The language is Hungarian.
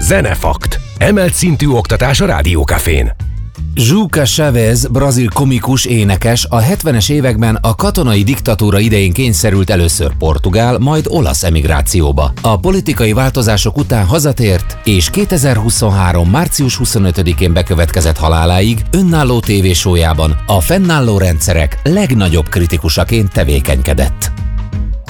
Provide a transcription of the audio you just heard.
Zenefakt. Emelt szintű oktatás a Rádiókafén. Juca Chavez, brazil komikus énekes a 70-es években a katonai diktatúra idején kényszerült először portugál, majd olasz emigrációba. A politikai változások után hazatért, és 2023. március 25-én bekövetkezett haláláig önálló tévésójában a fennálló rendszerek legnagyobb kritikusaként tevékenykedett.